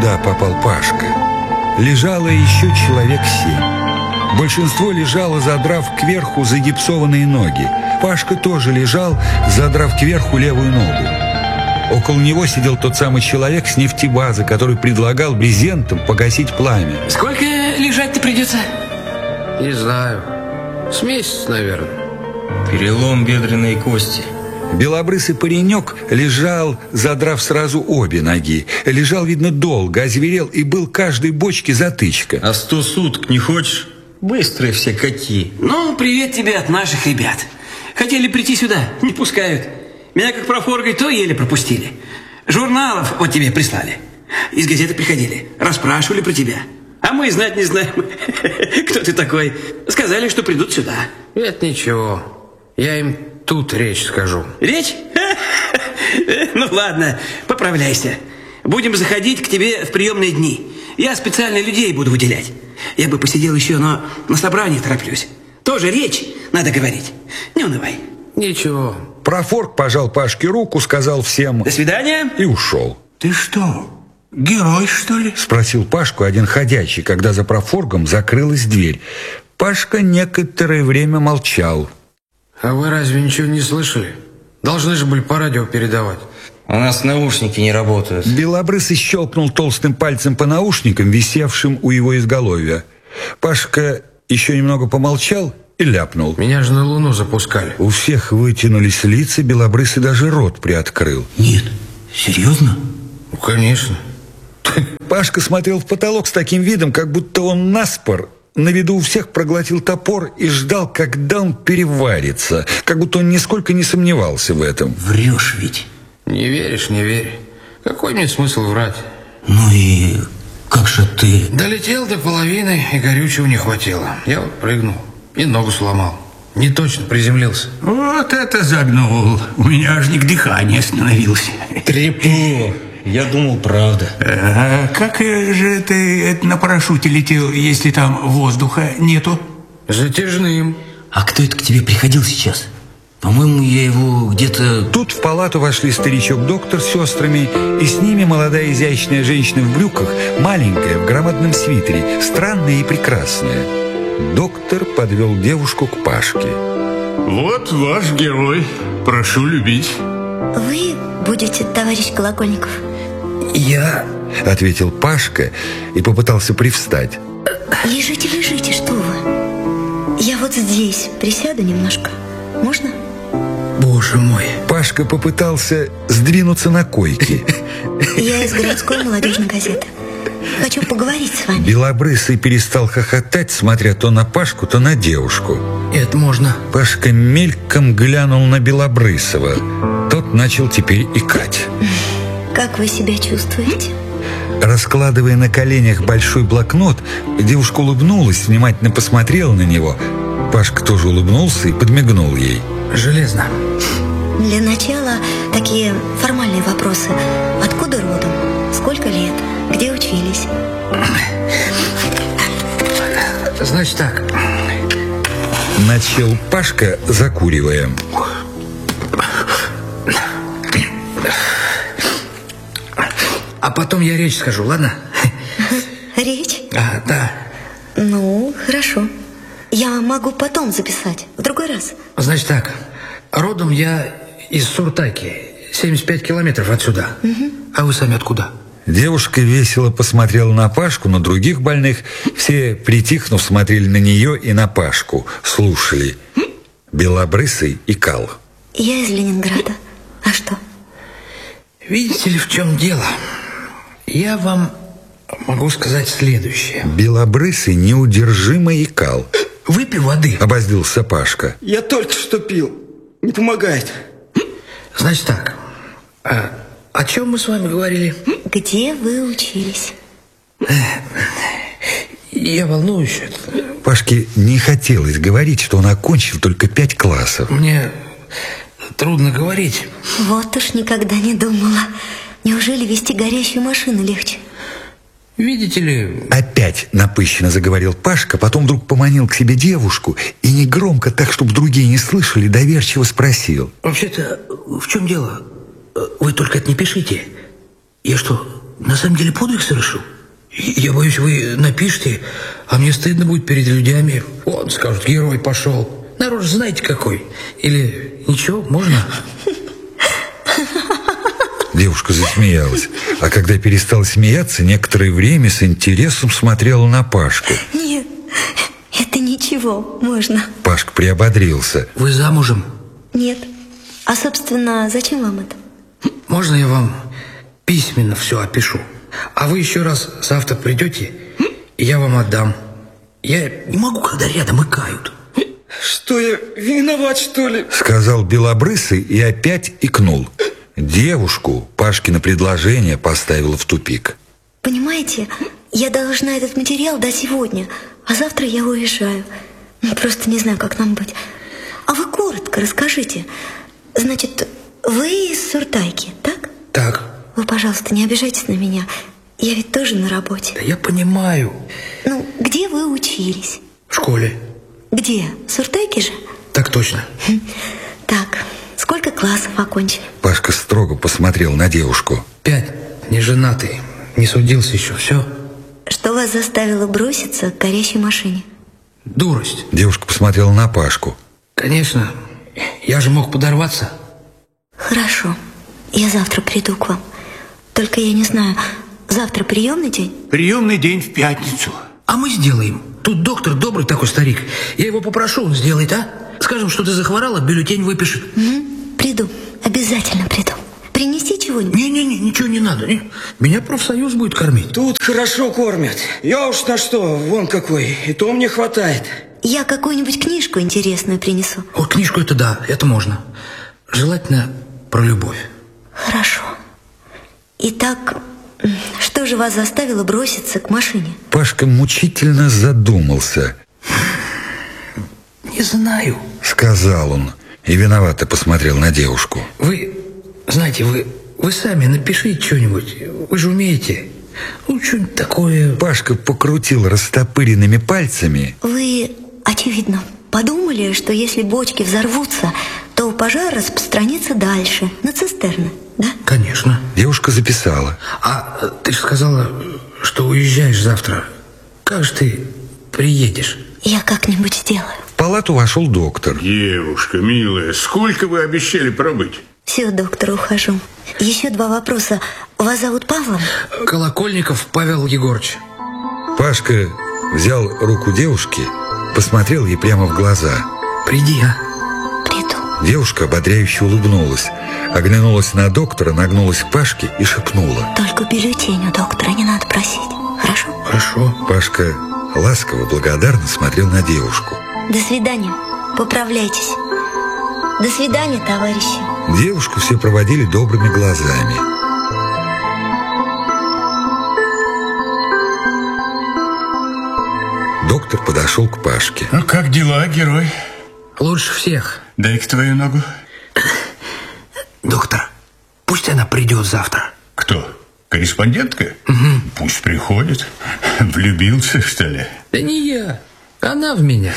куда попал Пашка. Лежало еще человек 7. Большинство лежало, задрав кверху загипсованные ноги. Пашка тоже лежал, задрав кверху левую ногу. Около него сидел тот самый человек с нефтебазы, который предлагал брезентом погасить пламя. Сколько лежать-то придется? Не знаю. С месяц, наверное. Перелом бедренной кости. Белобрысый паренек лежал, задрав сразу обе ноги. Лежал, видно, долго, озверел, и был каждой бочке затычка. А 100 суток не хочешь? Быстрые все какие. Ну, привет тебе от наших ребят. Хотели прийти сюда, не пускают. Меня как профоргой то еле пропустили. Журналов вот тебе прислали. Из газеты приходили, расспрашивали про тебя. А мы знать не знаем, кто ты такой. Сказали, что придут сюда. Это ничего. Я им тут речь скажу. Речь? Ну ладно, поправляйся. Будем заходить к тебе в приемные дни. Я специально людей буду выделять. Я бы посидел еще, но на собрании тороплюсь. Тоже речь надо говорить. Не унывай. Ничего. Профорг пожал Пашке руку, сказал всем «До свидания» и ушел. Ты что, герой, что ли? Спросил Пашку один ходячий, когда за профоргом закрылась дверь. Пашка некоторое время молчал. А вы разве ничего не слышали? Должны же были по радио передавать. У нас наушники не работают. Белобрысый щелкнул толстым пальцем по наушникам, висевшим у его изголовья. Пашка еще немного помолчал и ляпнул. Меня же на Луну запускали. У всех вытянулись лица, Белобрысый даже рот приоткрыл. Нет, серьезно? Ну, конечно. Пашка смотрел в потолок с таким видом, как будто он наспор на виду у всех проглотил топор и ждал, когда он переварится, как будто он нисколько не сомневался в этом. Врешь ведь. Не веришь, не верь. Какой мне смысл врать? Ну и как же ты... Долетел до половины, и горючего не хватило. Я вот прыгнул и ногу сломал. Не точно приземлился. Вот это загнул. У меня аж не к дыханию остановился. Трепну. Я думал, правда. А как же ты на парашюте летел, если там воздуха нету? Затяжным. А кто это к тебе приходил сейчас? По-моему, я его где-то... Тут в палату вошли старичок-доктор с сестрами, и с ними молодая изящная женщина в брюках, маленькая, в громадном свитере, странная и прекрасная. Доктор подвел девушку к Пашке. Вот ваш герой. Прошу любить. Вы будете, товарищ Колокольников? Я... Ответил Пашка и попытался привстать. Лежите, лежите, что вы? Я вот здесь присяду немножко. Можно? Боже мой. Пашка попытался сдвинуться на койке. Я из городской молодежной газеты. Хочу поговорить с вами. Белобрысый перестал хохотать, смотря то на Пашку, то на девушку. Это можно. Пашка мельком глянул на Белобрысова. Тот начал теперь икать. Как вы себя чувствуете? Раскладывая на коленях большой блокнот, девушка улыбнулась, внимательно посмотрела на него. Пашка тоже улыбнулся и подмигнул ей. Железно. Для начала такие формальные вопросы. Откуда родом? Сколько лет? Где учились? Значит так. Начал Пашка, закуривая. А потом я речь скажу, ладно? Речь? Да. Ну, хорошо. Я могу потом записать, в другой раз. Значит так. Родом я из Суртаки, 75 километров отсюда. А вы сами откуда? Девушка весело посмотрела на Пашку, на других больных. Все, притихнув, смотрели на нее и на Пашку, слушали. Белобрысый икал. Я из Ленинграда. А что? Видите ли, в чем дело? Я вам могу сказать следующее. Белобрысый неудержимо икал. Выпей воды. Обозлился Пашка. Я только что пил. Не помогает. Значит так. О чем мы с вами говорили? Где вы учились? Я волнуюсь. Пашке не хотелось говорить, что он окончил только 5 классов. Мне трудно говорить. Вот уж никогда не думала. Неужели вести горящую машину легче? Видите ли... Опять напыщенно заговорил Пашка, потом вдруг поманил к себе девушку и негромко, так, чтобы другие не слышали, доверчиво спросил. Вообще-то, в чем дело? Вы только это не пишите. Я что, на самом деле подвиг совершил? Я боюсь, вы напишите, а мне стыдно будет перед людьми. Он скажут, герой пошел. Народ же знаете какой. Или ничего, можно? Девушка засмеялась, а когда перестала смеяться, некоторое время с интересом смотрела на Пашку. Нет, это ничего, можно. Пашка приободрился. Вы замужем? Нет. А, собственно, зачем вам это? Можно я вам письменно все опишу? А вы еще раз завтра придете, и я вам отдам. Я не могу, когда рядом икают. Что, я виноват, что ли? Сказал белобрысый и опять икнул. Девушку Пашкино предложение поставило в тупик. Понимаете, я должна этот материал дать сегодня, а завтра я уезжаю. Просто не знаю, как нам быть. А вы коротко расскажите. Значит, вы из Суртайки, так? Так. Вы, пожалуйста, не обижайтесь на меня. Я ведь тоже на работе. Да я понимаю. Ну, где вы учились? В школе. Где? В Суртайке же? Так точно. Так, сколько классов окончили? Пашка строго посмотрел на девушку. 5. Не женатый. Не судился еще. Все. Что вас заставило броситься к горящей машине? Дурость. Девушка посмотрела на Пашку. Конечно. Я же мог подорваться. Хорошо. Я завтра приду к вам. Только я не знаю, завтра приемный день? Приемный день в пятницу. А мы сделаем. Тут доктор добрый такой старик. Я его попрошу, он сделает, а? Скажем, что ты захворала, бюллетень выпишет. Приду. Обязательно приду. Принести чего-нибудь? Не-не-не, ничего не надо. Меня профсоюз будет кормить. Тут хорошо кормят. Я уж на что, вон какой. И то мне хватает. Я какую-нибудь книжку интересную принесу. Вот книжку это да, это можно. Желательно про любовь. Хорошо. Итак, что же вас заставило броситься к машине? Пашка мучительно задумался. Не знаю. Сказал он и виновато посмотрел на девушку. Вы, знаете, вы сами напишите что-нибудь. Вы же умеете. Ну, что-нибудь такое. Пашка покрутил растопыренными пальцами. Вы, очевидно, подумали, что если бочки взорвутся, то пожар распространится дальше, на цистерны, да? Конечно. Девушка записала. А ты же сказала, что уезжаешь завтра. Как же ты приедешь? Я как-нибудь сделаю. В палату вошел доктор. Девушка, милая, сколько вы обещали пробыть? Все, доктор, ухожу. Еще 2 вопроса. Вас зовут Павлом? Колокольников Павел Егорович. Пашка взял руку девушки, посмотрел ей прямо в глаза. Приди, а? Приду. Девушка ободряюще улыбнулась, оглянулась на доктора, нагнулась к Пашке и шепнула. Только бюллетень у доктора не надо просить. Хорошо? Хорошо. Пашка ласково, благодарно смотрел на девушку. До свидания. Поправляйтесь. До свидания, товарищи. Девушку все проводили добрыми глазами. Доктор подошел к Пашке. Ну, как дела, герой? Лучше всех. Дай-ка твою ногу. Доктор, пусть она придет завтра. Кто? Корреспондентка? Пусть приходит. Влюбился, что ли? Да не я. Она в меня.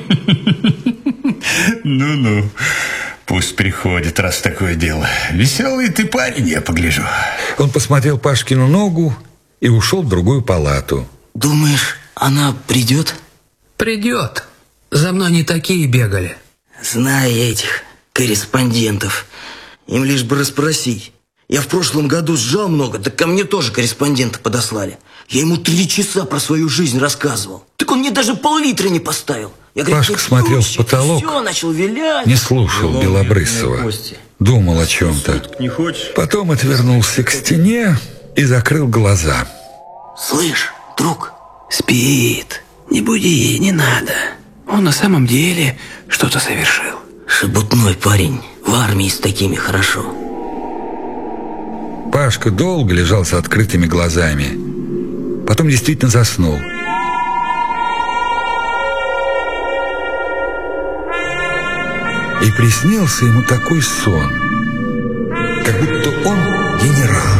Ну-ну, пусть приходит, раз такое дело. Веселый ты парень, я погляжу. Он посмотрел Пашкину ногу и ушел в другую палату. Думаешь, она придет? Придет. За мной не такие бегали. Знаю я этих корреспондентов. Им лишь бы расспросить. Я в прошлом году сжал много, так ко мне тоже корреспондента подослали. Я ему 3 часа про свою жизнь рассказывал. Так он мне даже пол-литра не поставил. Я говорю, Пашка смотрел в потолок, все, начал вилять. не слушал Белобрысова, думал о чем-то. Не хочешь? Потом отвернулся к стене и закрыл глаза. Слышь, друг, спит. Не буди, не надо. Он на самом деле что-то совершил. Шебутной парень. В армии с такими хорошо. Пашка долго лежал с открытыми глазами. Потом действительно заснул. И приснился ему такой сон, как будто он генерал.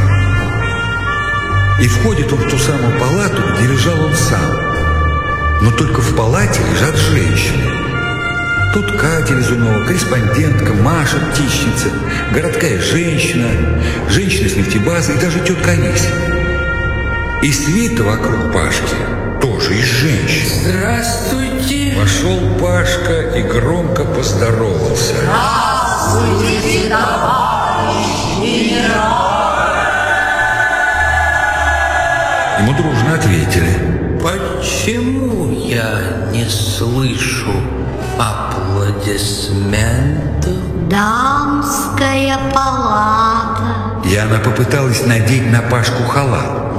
И входит он в ту самую палату, где лежал он сам. Но только в палате лежат женщины. Тут Катя Лизунова, корреспондентка, Маша, птичница, городская женщина, женщина с нефтебазы и даже тетка Анися. И свита вокруг Пашки тоже из женщин. Здравствуйте. Вошел Пашка и громко поздоровался. Здравствуйте, товарищ генерал! Ему дружно ответили. Почему я не слышу аплодисментов? Дамская палата. Яна попыталась надеть на Пашку халат.